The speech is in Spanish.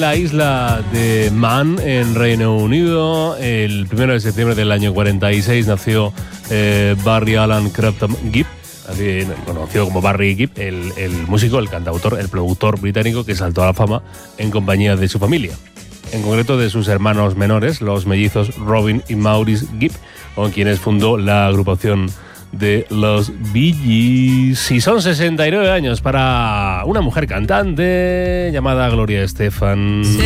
La isla de Man, en Reino Unido, el 1 de septiembre del año 46 nació Barry Allen Crafton Gibb, conocido como Barry Gibb, el músico, el cantautor, el productor británico que saltó a la fama en compañía de su familia. En concreto de sus hermanos menores, los mellizos Robin y Maurice Gibb, con quienes fundó la agrupación de los Bee Gees. Y son 69 años para una mujer cantante llamada Gloria Estefan.